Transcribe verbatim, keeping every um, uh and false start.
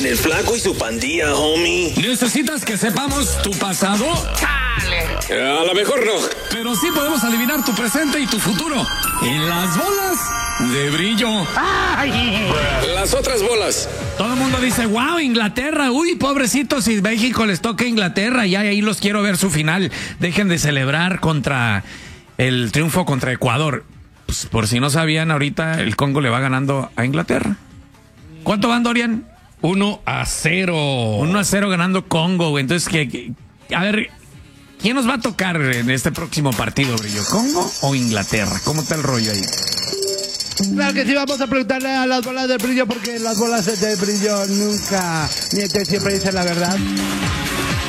en el flaco y su pandilla, homie. ¿Necesitas que sepamos tu pasado? ¡Chale! A lo mejor no. Pero sí podemos adivinar tu presente y tu futuro. En las bolas de brillo. ¡Ay! Las otras bolas. Todo el mundo dice, wow, Inglaterra, uy, pobrecitos, si México les toca Inglaterra, ya ahí los quiero ver su final. Dejen de celebrar contra el triunfo contra Ecuador. Pues, por si no sabían, ahorita el Congo le va ganando a Inglaterra. ¿Cuánto van, Dorian? uno a cero. uno a cero ganando Congo, güey. Entonces, que, que, a ver, ¿quién nos va a tocar en este próximo partido, Brillo? ¿Congo o Inglaterra? ¿Cómo está el rollo ahí? Claro que sí, vamos a preguntarle a las bolas de brillo, porque las bolas de brillo nunca mienten, siempre dicen la verdad.